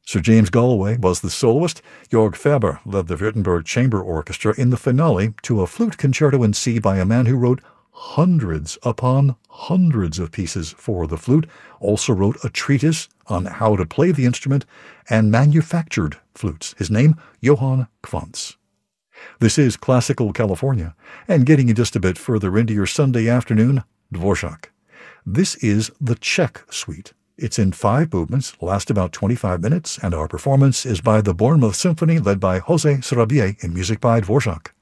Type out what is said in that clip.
Sir James Galway was the soloist. Jörg Faber led the Württemberg Chamber Orchestra in the finale to a flute concerto in C by a man who wrote hundreds upon hundreds of pieces for the flute, also wrote a treatise on how to play the instrument, and manufactured flutes. His name, Johann Quantz. This is Classical California, and getting you just a bit further into your Sunday afternoon, Dvorak. This is the Czech Suite. It's in 5 movements, last about 25 minutes, and our performance is by the Bournemouth Symphony led by José Sarabia in music by Dvorak.